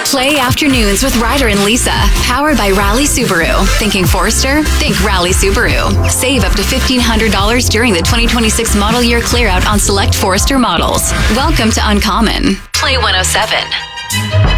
Play Afternoons with Ryder and Lisa. Powered by Rally Subaru. Thinking Forester? Think Rally Subaru. Save up to $1,500 during the 2026 model year clear out on select Forester models. Welcome to Uncommon. Play 107.